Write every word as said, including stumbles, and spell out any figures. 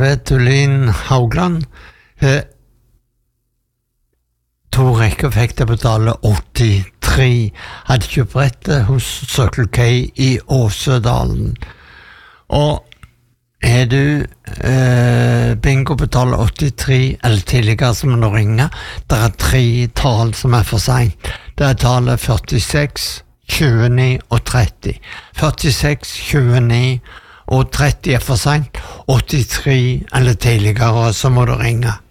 Tove Tullin Haugland. Eh, to rekker fikk det betale åttitre. Hadde kjøpt brettet hos Circle K i Åsedalen. Og er du eh, bingo betaler åttitre eller tidligere, så må du ringe. Det er tre tal som er for sent. Det er tallet førtiseks, tjueni og tretti. førtiseks, tjueni og tretti er for sent. åttitre eller tidligere, så må du ringe.